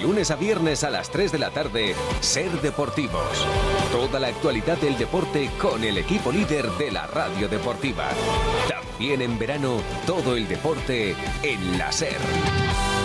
lunes a viernes a las 3 de la tarde, Ser Deportivos. Toda la actualidad del deporte con el equipo líder de la radio deportiva. También en verano, todo el deporte en la Ser.